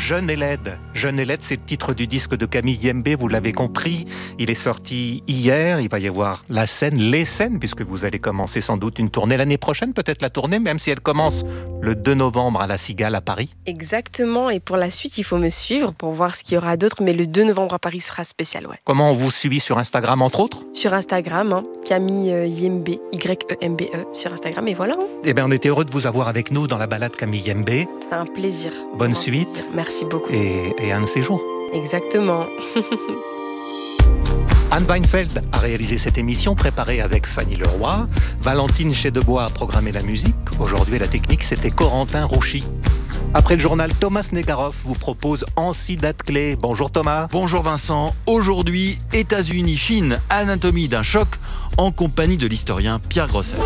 Jeune et laide. Jeune et laide, c'est le titre du disque de Camille Yembe, vous l'avez compris. Il est sorti hier, il va y avoir les scènes, puisque vous allez commencer sans doute une tournée l'année prochaine, peut-être la tournée, même si elle commence le 2 novembre à la Cigale à Paris. Exactement, et pour la suite, il faut me suivre pour voir ce qu'il y aura d'autre, mais le 2 novembre à Paris sera spécial, ouais. Comment on vous suit sur Instagram, entre autres ? Sur Instagram, Camille Yembe, Y-E-M-B-E, sur Instagram, et voilà. Eh bien, on était heureux de vous avoir avec nous dans la balade Camille Yembe. C'est un plaisir. Bonne suite. Merci beaucoup. Et un de ces jours. Exactement. Anne Weinfeld a réalisé cette émission préparée avec Fanny Leroy. Valentine Chedebois a programmé la musique. Aujourd'hui, la technique, c'était Corentin Rouchy. Après le journal, Thomas Negaroff vous propose Ancy date clé. Bonjour Thomas. Bonjour Vincent. Aujourd'hui, États-Unis-Chine, anatomie d'un choc, en compagnie de l'historien Pierre Grosset.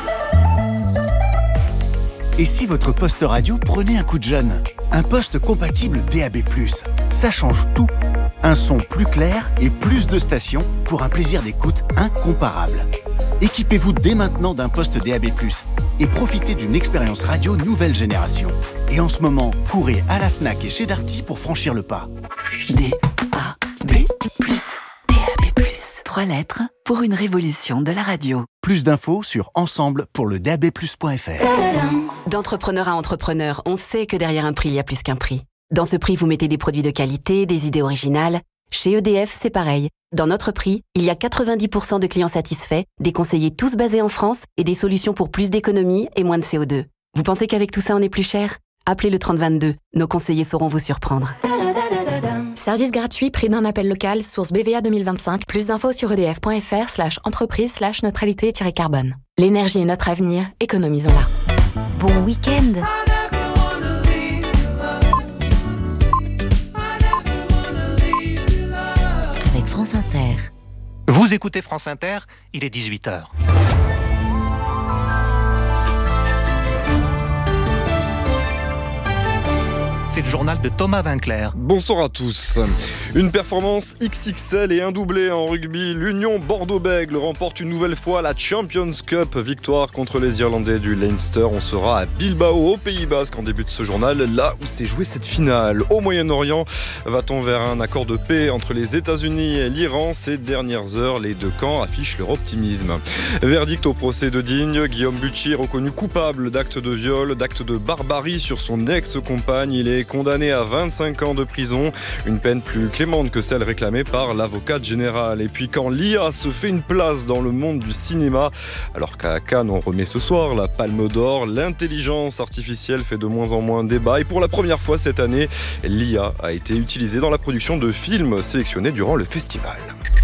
Et si votre poste radio prenait un coup de jeune ? Un poste compatible DAB+. Ça change tout. Un son plus clair et plus de stations pour un plaisir d'écoute incomparable. Équipez-vous dès maintenant d'un poste DAB+, et profitez d'une expérience radio nouvelle génération. Et en ce moment, courez à la Fnac et chez Darty pour franchir le pas. DAB+, DAB+. 3 lettres pour une révolution de la radio. Plus d'infos sur ensemble pour le dabplus.fr. D'entrepreneur à entrepreneur, on sait que derrière un prix, il y a plus qu'un prix. Dans ce prix, vous mettez des produits de qualité, des idées originales. Chez EDF, c'est pareil. Dans notre prix, il y a 90% de clients satisfaits, des conseillers tous basés en France et des solutions pour plus d'économie et moins de CO2. Vous pensez qu'avec tout ça, on est plus cher ? Appelez le 3022. Nos conseillers sauront vous surprendre. Service gratuit, prix d'un appel local, source BVA 2025. Plus d'infos sur edf.fr/entreprise/neutralité-carbone. L'énergie est notre avenir, économisons-la. Bon week-end. Avec France Inter. Vous écoutez France Inter, il est 18h. C'est le journal de Thomas Vinclair. Bonsoir à tous. Une performance XXL et un doublé en rugby. L'Union Bordeaux-Bègles remporte une nouvelle fois la Champions Cup. Victoire contre les Irlandais du Leinster. On sera à Bilbao, au Pays Basque, en début de ce journal, là où s'est jouée cette finale. Au Moyen-Orient, va-t-on vers un accord de paix entre les États-Unis et l'Iran ? Ces dernières heures, les deux camps affichent leur optimisme. Verdict au procès de Digne. Guillaume Bucci, reconnu coupable d'actes de viol, d'actes de barbarie sur son ex-compagne. Il est condamné à 25 ans de prison, une peine plus clémente que celle réclamée par l'avocate générale. Et puis quand l'IA se fait une place dans le monde du cinéma, alors qu'à Cannes on remet ce soir la Palme d'Or, l'intelligence artificielle fait de moins en moins débat et pour la première fois cette année, l'IA a été utilisée dans la production de films sélectionnés durant le festival.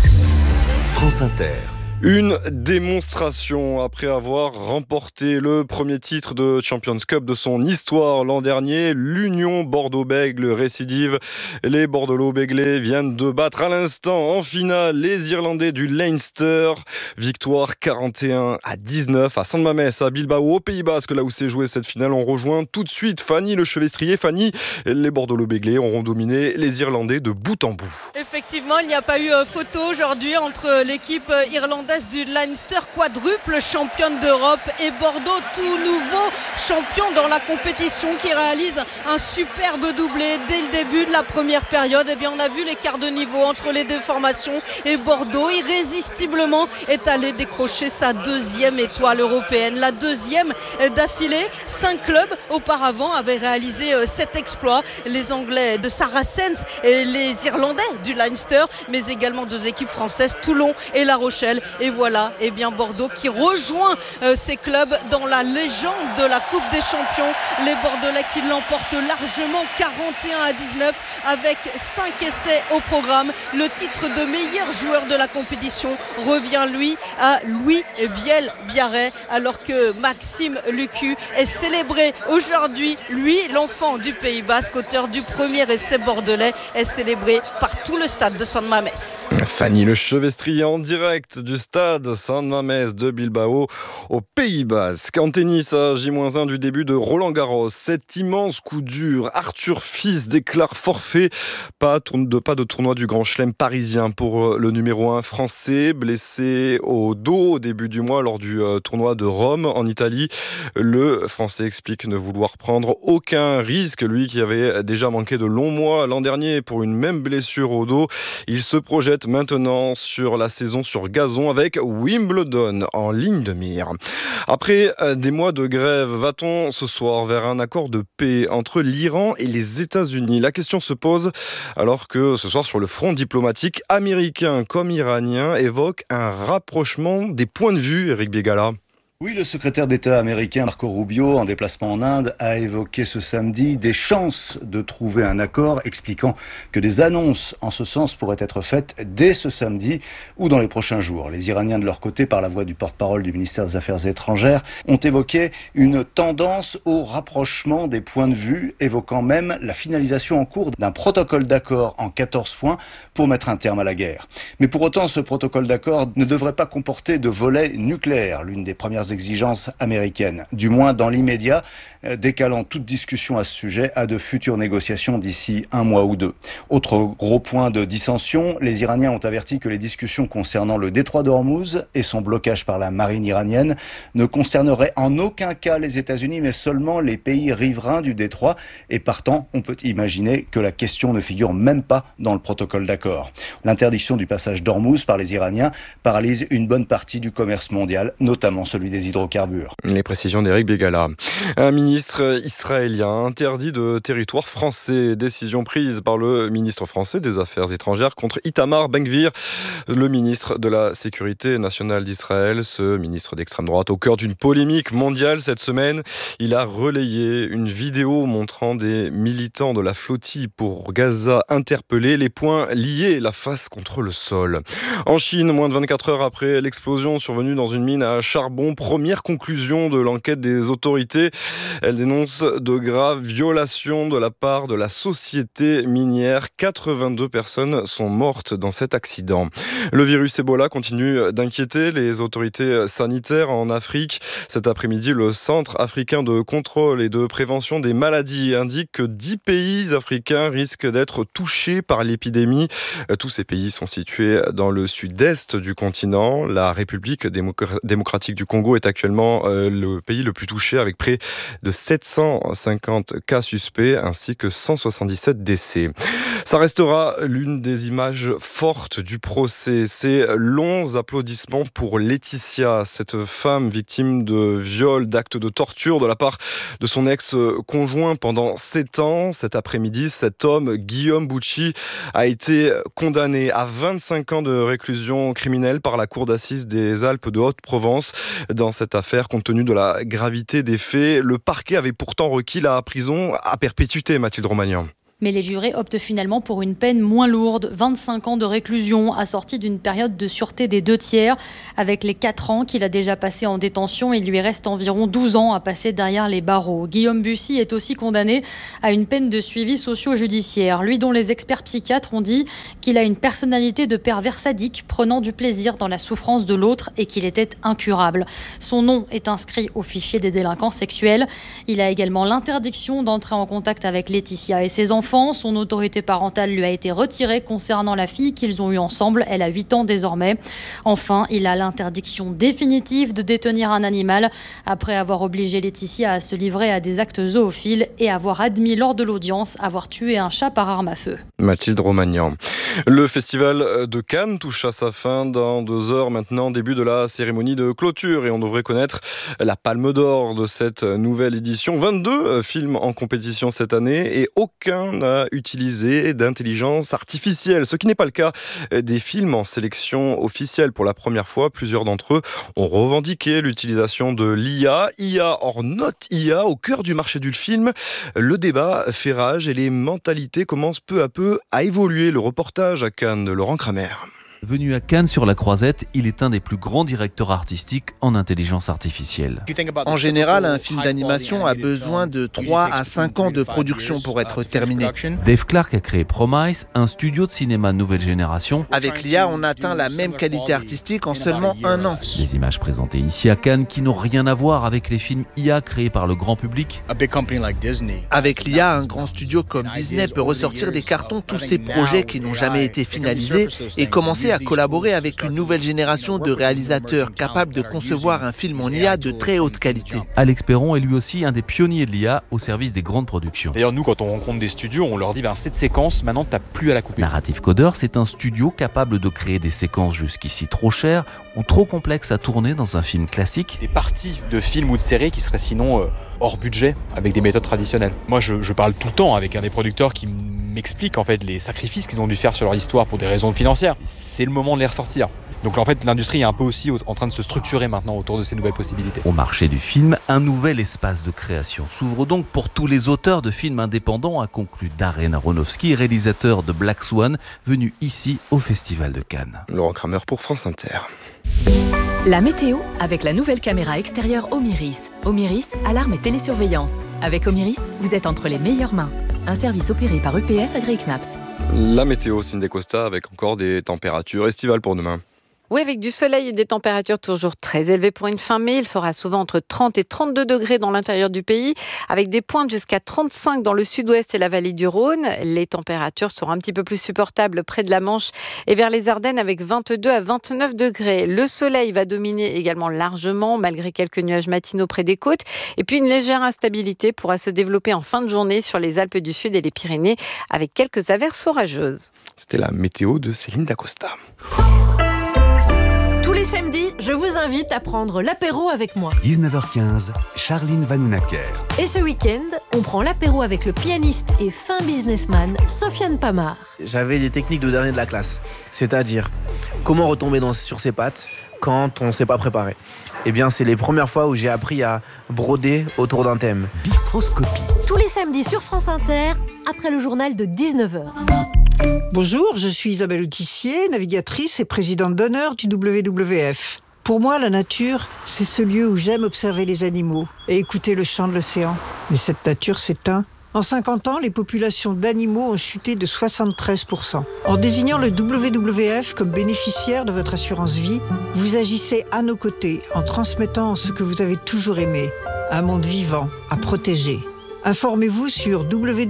France Inter. Une démonstration après avoir remporté le premier titre de Champions Cup de son histoire l'an dernier. L'Union Bordeaux-Bègles récidive. Les Bordelais viennent de battre à l'instant en finale les Irlandais du Leinster. Victoire 41-19 à San Mamés, à Bilbao, au Pays Basque, là où s'est jouée cette finale. On rejoint tout de suite Fanny Le Chevestrier. Fanny, les Bordelais auront dominé les Irlandais de bout en bout. Effectivement, il n'y a pas eu photo aujourd'hui entre l'équipe irlandaise du Leinster, quadruple championne d'Europe, et Bordeaux, tout nouveau champion dans la compétition, qui réalise un superbe doublé dès le début de la première période. Eh bien, on a vu l'écart de niveau entre les deux formations et Bordeaux, irrésistiblement, est allé décrocher sa deuxième étoile européenne, la deuxième d'affilée. 5 clubs auparavant avaient réalisé cet exploit, les Anglais de Saracens et les Irlandais du Leinster, mais également 2 équipes françaises, Toulon et La Rochelle. Et voilà, eh bien Bordeaux qui rejoint ces clubs dans la légende de la Coupe des Champions. Les Bordelais qui l'emportent largement 41-19 avec 5 essais au programme. Le titre de meilleur joueur de la compétition revient lui à Louis Biel-Biarret, alors que Maxime Lucu est célébré aujourd'hui. Lui, l'enfant du Pays Basque, auteur du premier essai bordelais, est célébré par tout le stade de San Mamés. Fanny Le Chevestrier en direct du stade Stade San Mamés de Bilbao au Pays Basque. En tennis, à J-1 du début de Roland Garros, cet immense coup dur, Arthur Fils déclare forfait. Pas de tournoi du Grand Chelem parisien pour le numéro 1 français, blessé au dos au début du mois lors du tournoi de Rome en Italie. Le Français explique ne vouloir prendre aucun risque, lui qui avait déjà manqué de longs mois l'an dernier pour une même blessure au dos. Il se projette maintenant sur la saison sur gazon avec Wimbledon en ligne de mire. Après des mois de grève, va-t-on ce soir vers un accord de paix entre l'Iran et les États-Unis ? La question se pose alors que ce soir sur le front diplomatique, américain comme iranien évoque un rapprochement des points de vue, Eric Bégala. Oui, le secrétaire d'État américain Marco Rubio, en déplacement en Inde, a évoqué ce samedi des chances de trouver un accord, expliquant que des annonces en ce sens pourraient être faites dès ce samedi ou dans les prochains jours. Les Iraniens, de leur côté, par la voix du porte-parole du ministère des Affaires étrangères, ont évoqué une tendance au rapprochement des points de vue, évoquant même la finalisation en cours d'un protocole d'accord en 14 points pour mettre un terme à la guerre. Mais pour autant, ce protocole d'accord ne devrait pas comporter de volet nucléaire, l'une des premières exigences américaines, du moins dans l'immédiat, décalant toute discussion à ce sujet à de futures négociations d'ici un mois ou deux. Autre gros point de dissension, les Iraniens ont averti que les discussions concernant le détroit d'Ormuz et son blocage par la marine iranienne ne concerneraient en aucun cas les États-Unis, mais seulement les pays riverains du détroit. Et partant, on peut imaginer que la question ne figure même pas dans le protocole d'accord. L'interdiction du passage d'Ormuz par les Iraniens paralyse une bonne partie du commerce mondial, notamment celui des hydrocarbures. Les précisions d'Éric Bégala. Un ministre israélien interdit de territoire français. Décision prise par le ministre français des Affaires étrangères contre Itamar Ben-Gvir, le ministre de la Sécurité nationale d'Israël. Ce ministre d'extrême droite au cœur d'une polémique mondiale cette semaine. Il a relayé une vidéo montrant des militants de la flottille pour Gaza interpellés, les poings liés, la face contre le sol. En Chine, moins de 24 heures après l'explosion survenue dans une mine à charbon, première conclusion de l'enquête des autorités. Elle dénonce de graves violations de la part de la société minière. 82 personnes sont mortes dans cet accident. Le virus Ebola continue d'inquiéter les autorités sanitaires en Afrique. Cet après-midi, le Centre africain de contrôle et de prévention des maladies indique que 10 pays africains risquent d'être touchés par l'épidémie. Tous ces pays sont situés dans le sud-est du continent. La République démocratique du Congo est actuellement le pays le plus touché avec près de 750 cas suspects ainsi que 177 décès. Ça restera l'une des images fortes du procès. Ces longs applaudissements pour Laetitia, cette femme victime de viol, d'actes de torture de la part de son ex-conjoint pendant 7 ans. Cet après-midi, cet homme, Guillaume Bucci, a été condamné à 25 ans de réclusion criminelle par la cour d'assises des Alpes de Haute-Provence. Dans cette affaire, compte tenu de la gravité des faits, le parquet avait pourtant requis la prison à perpétuité, Mathilde Romagnan. Mais les jurés optent finalement pour une peine moins lourde, 25 ans de réclusion, assortie d'une période de sûreté des 2/3. Avec les 4 ans qu'il a déjà passé en détention, il lui reste environ 12 ans à passer derrière les barreaux. Guillaume Bussy est aussi condamné à une peine de suivi socio-judiciaire. Lui dont les experts psychiatres ont dit qu'il a une personnalité de pervers sadique, prenant du plaisir dans la souffrance de l'autre et qu'il était incurable. Son nom est inscrit au fichier des délinquants sexuels. Il a également l'interdiction d'entrer en contact avec Laetitia et ses enfants. Son autorité parentale lui a été retirée concernant la fille qu'ils ont eue ensemble. Elle a 8 ans désormais. Enfin, il a l'interdiction définitive de détenir un animal après avoir obligé Laetitia à se livrer à des actes zoophiles et avoir admis lors de l'audience avoir tué un chat par arme à feu. Mathilde Romagnan. Le festival de Cannes touche à sa fin dans 2 heures maintenant, début de la cérémonie de clôture et on devrait connaître la palme d'or de cette nouvelle édition. 22 films en compétition cette année et aucun n'a utilisé d'intelligence artificielle, ce qui n'est pas le cas des films en sélection officielle. Pour la première fois, plusieurs d'entre eux ont revendiqué l'utilisation de l'IA, IA or not IA, au cœur du marché du film. Le débat fait rage et les mentalités commencent peu à peu à évoluer. Le reportage à Cannes de Laurent Kramer. Venu à Cannes sur la Croisette, il est un des plus grands directeurs artistiques en intelligence artificielle. En général, un film d'animation a besoin de 3 à 5 ans de production pour être terminé. Dave Clark a créé Promise, un studio de cinéma nouvelle génération. Avec l'IA, on atteint la même qualité artistique en seulement 1 an. Les images présentées ici à Cannes qui n'ont rien à voir avec les films IA créés par le grand public. Avec l'IA, un grand studio comme Disney peut ressortir des cartons tous ces projets qui n'ont jamais été finalisés et commencer à collaborer avec une nouvelle génération de réalisateurs capables de concevoir un film en IA de très haute qualité. Alex Perron est lui aussi un des pionniers de l'IA au service des grandes productions. D'ailleurs, nous, quand on rencontre des studios, on leur dit cette séquence, maintenant, t'as plus à la couper. Narrative Coder, c'est un studio capable de créer des séquences jusqu'ici trop chères ou trop complexes à tourner dans un film classique. Des parties de films ou de séries qui seraient sinon hors budget, avec des méthodes traditionnelles. Moi, je parle tout le temps avec un des producteurs qui m'explique en fait les sacrifices qu'ils ont dû faire sur leur histoire pour des raisons financières. C'est le moment de les ressortir. Donc en fait, l'industrie est un peu aussi en train de se structurer maintenant autour de ces nouvelles possibilités. Au marché du film, un nouvel espace de création s'ouvre donc pour tous les auteurs de films indépendants, a conclu Darren Aronofsky, réalisateur de Black Swan, venu ici au Festival de Cannes. Laurent Kramer pour France Inter. La météo avec la nouvelle caméra extérieure Omiris. Omiris, alarme et télésurveillance. Avec Omiris, vous êtes entre les meilleures mains. Un service opéré par UPS AgriKnaps. La météo, Cindy Costa, avec encore des températures estivales pour demain. Oui, avec du soleil et des températures toujours très élevées pour une fin mai. Il fera souvent entre 30 et 32 degrés dans l'intérieur du pays, avec des pointes jusqu'à 35 dans le sud-ouest et la vallée du Rhône. Les températures seront un petit peu plus supportables près de la Manche et vers les Ardennes avec 22 à 29 degrés. Le soleil va dominer également largement, malgré quelques nuages matinaux près des côtes. Et puis une légère instabilité pourra se développer en fin de journée sur les Alpes du Sud et les Pyrénées, avec quelques averses orageuses. C'était la météo de Céline Dacosta. Tous les samedis, je vous invite à prendre l'apéro avec moi. 19h15, Charline Vanhoenacker. Et ce week-end, on prend l'apéro avec le pianiste et fin businessman Sofiane Pamar. J'avais des techniques de dernier de la classe, c'est-à-dire comment retomber sur ses pattes quand on ne s'est pas préparé. Eh bien, c'est les premières fois où j'ai appris à broder autour d'un thème. Bistroscopie. Tous les samedis sur France Inter, après le journal de 19h. Bonjour, je suis Isabelle Autissier, navigatrice et présidente d'honneur du WWF. Pour moi, la nature, c'est ce lieu où j'aime observer les animaux et écouter le chant de l'océan. Mais cette nature s'éteint. En 50 ans, les populations d'animaux ont chuté de 73%. En désignant le WWF comme bénéficiaire de votre assurance vie, vous agissez à nos côtés en transmettant ce que vous avez toujours aimé, un monde vivant à protéger. Informez-vous sur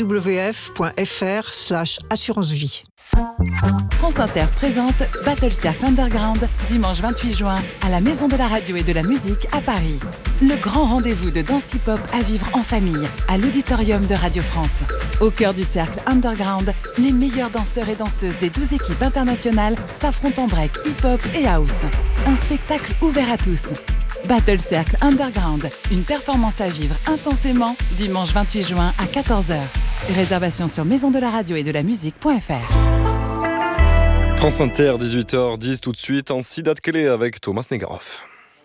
www.fr/assurance-vie. France Inter présente Battle Cercle Underground, dimanche 28 juin, à la Maison de la Radio et de la Musique à Paris. Le grand rendez-vous de danse hip-hop à vivre en famille, à l'auditorium de Radio France. Au cœur du Cercle Underground, les meilleurs danseurs et danseuses des 12 équipes internationales s'affrontent en break, hip-hop et house. Un spectacle ouvert à tous. Battle Cercle Underground, une performance à vivre intensément, dimanche 28 juin à 14h. Réservation sur maisondelaradio et de la musique.fr. France Inter, 18h10 tout de suite en Sidat Kelly avec Thomas Negarov.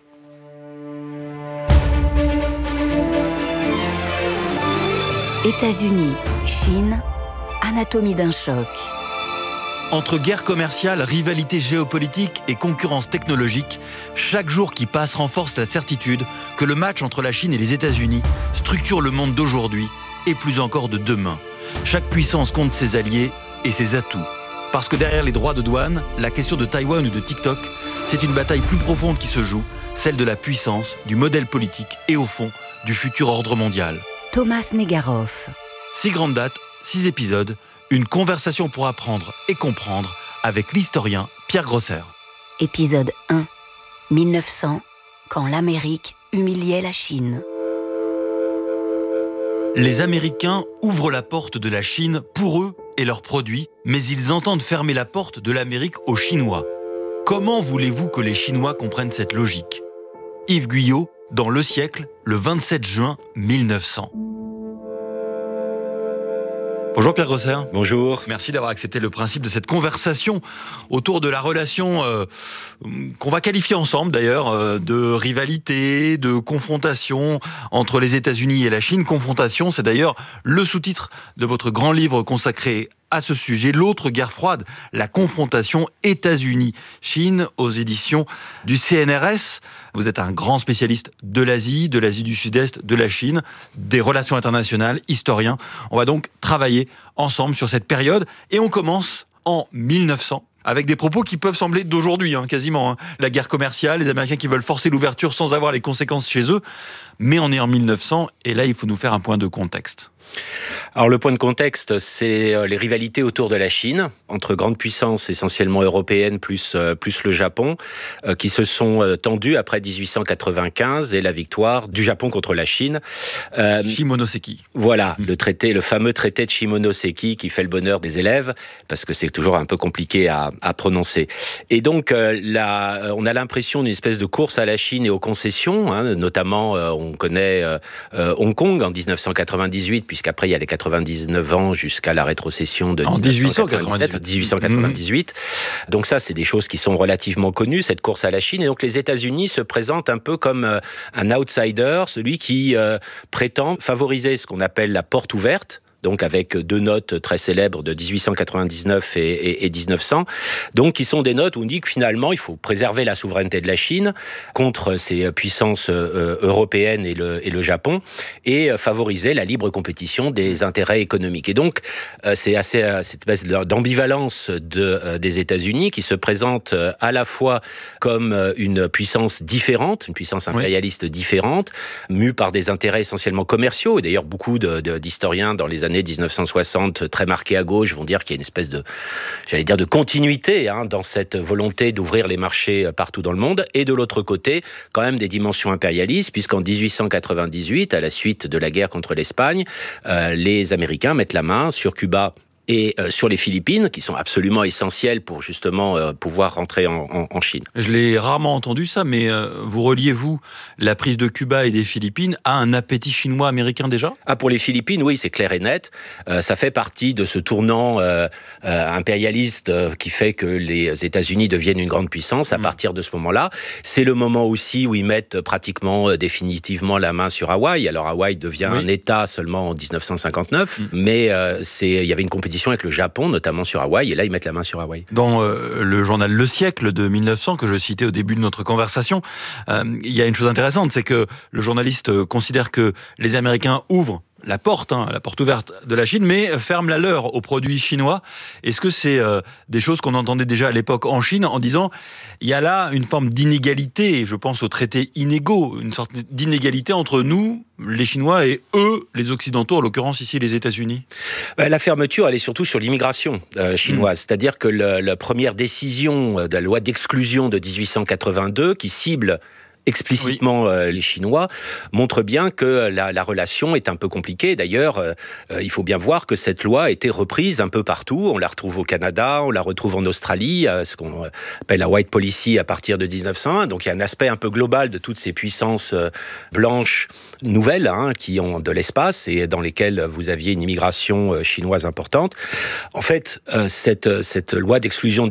États-Unis, Chine, anatomie d'un choc. Entre guerre commerciale, rivalité géopolitique et concurrence technologique, chaque jour qui passe renforce la certitude que le match entre la Chine et les États-Unis structure le monde d'aujourd'hui et plus encore de demain. Chaque puissance compte ses alliés et ses atouts. Parce que derrière les droits de douane, la question de Taïwan ou de TikTok, c'est une bataille plus profonde qui se joue, celle de la puissance, du modèle politique et au fond, du futur ordre mondial. Thomas Negarov. 6 grandes dates, 6 épisodes, une conversation pour apprendre et comprendre avec l'historien Pierre Grosser. Épisode 1. 1900, quand l'Amérique humiliait la Chine. Les Américains ouvrent la porte de la Chine pour eux et leurs produits, mais ils entendent fermer la porte de l'Amérique aux Chinois. Comment voulez-vous que les Chinois comprennent cette logique ? Yves Guyot, dans Le Siècle, le 27 juin 1900. Bonjour Pierre Grosser. Bonjour. Merci d'avoir accepté le principe de cette conversation autour de la relation qu'on va qualifier ensemble d'ailleurs de rivalité, de confrontation entre les États-Unis et la Chine. Confrontation, c'est d'ailleurs le sous-titre de votre grand livre consacré à ce sujet l'autre guerre froide, la confrontation États-Unis-Chine aux éditions du CNRS. Vous êtes un grand spécialiste de l'Asie du Sud-Est, de la Chine, des relations internationales, historien. On va donc travailler ensemble sur cette période et on commence en 1900. Avec des propos qui peuvent sembler d'aujourd'hui, quasiment. La guerre commerciale, les Américains qui veulent forcer l'ouverture sans avoir les conséquences chez eux. Mais on est en 1900 et là, il faut nous faire un point de contexte. Alors le point de contexte, c'est les rivalités autour de la Chine, entre grandes puissances essentiellement européennes plus le Japon, qui se sont tendues après 1895 et la victoire du Japon contre la Chine. Shimonoseki. Voilà, le fameux traité de Shimonoseki qui fait le bonheur des élèves, parce que c'est toujours un peu compliqué à prononcer. Et donc là, on a l'impression d'une espèce de course à la Chine et aux concessions, notamment on connaît Hong Kong en 1998, puisqu'après il y a les 99 ans jusqu'à la rétrocession de 1898. Donc ça, c'est des choses qui sont relativement connues, cette course à la Chine. Et donc les États-Unis se présentent un peu comme un outsider, celui qui prétend favoriser ce qu'on appelle la porte ouverte, donc avec deux notes très célèbres de 1899 et 1900, donc qui sont des notes où on dit que finalement il faut préserver la souveraineté de la Chine contre ces puissances européennes et le Japon, et favoriser la libre compétition des intérêts économiques. Et donc c'est assez cette espèce d'ambivalence des États-Unis qui se présente à la fois comme une puissance différente, une puissance impérialiste différente, mue par des intérêts essentiellement commerciaux, et d'ailleurs beaucoup d'historiens dans les années 1960, très marqués à gauche, vont dire qu'il y a une espèce de continuité dans cette volonté d'ouvrir les marchés partout dans le monde. Et de l'autre côté, quand même des dimensions impérialistes, puisqu'en 1898, à la suite de la guerre contre l'Espagne, les Américains mettent la main sur Cuba et sur les Philippines, qui sont absolument essentielles pour justement pouvoir rentrer en Chine. Je l'ai rarement entendu ça, mais vous reliez-vous la prise de Cuba et des Philippines à un appétit chinois-américain déjà ? Pour les Philippines, oui, c'est clair et net. Ça fait partie de ce tournant impérialiste qui fait que les États-Unis deviennent une grande puissance à partir de ce moment-là. C'est le moment aussi où ils mettent pratiquement définitivement la main sur Hawaï. Alors Hawaï devient un État seulement en 1959, mais il y avait une compétition avec le Japon, notamment sur Hawaï, et là ils mettent la main sur Hawaï. Dans le journal Le Siècle de 1900, que je citais au début de notre conversation, il y a une chose intéressante, c'est que le journaliste considère que les Américains ouvrent la porte ouverte de la Chine, mais ferme la leur aux produits chinois. Est-ce que c'est des choses qu'on entendait déjà à l'époque en Chine, en disant il y a là une forme d'inégalité, je pense aux traités inégaux, une sorte d'inégalité entre nous, les Chinois, et eux, les Occidentaux, en l'occurrence ici les États-Unis? La fermeture, elle est surtout sur l'immigration chinoise. C'est-à-dire que la première décision de la loi d'exclusion de 1882, qui cible explicitement les Chinois, montre bien que la relation est un peu compliquée. D'ailleurs, il faut bien voir que cette loi a été reprise un peu partout. On la retrouve au Canada, on la retrouve en Australie, ce qu'on appelle la White Policy à partir de 1901. Donc il y a un aspect un peu global de toutes ces puissances blanches nouvelles qui ont de l'espace et dans lesquelles vous aviez une immigration chinoise importante. En fait, cette loi d'exclusion de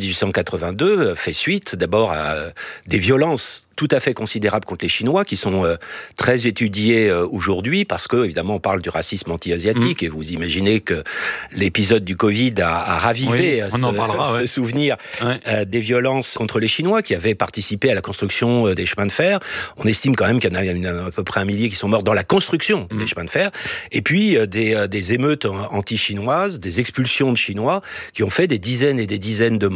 1882 fait suite d'abord à des violences tout à fait considérables contre les Chinois, qui sont très étudiés aujourd'hui, parce que, évidemment, on parle du racisme anti-asiatique, et vous imaginez que l'épisode du Covid a ravivé ce souvenir des violences contre les Chinois, qui avaient participé à la construction des chemins de fer. On estime quand même qu'il y en a à peu près 1 millier qui sont morts dans la construction des chemins de fer, et puis des émeutes anti-chinoises, des expulsions de Chinois, qui ont fait des dizaines et des dizaines de morts.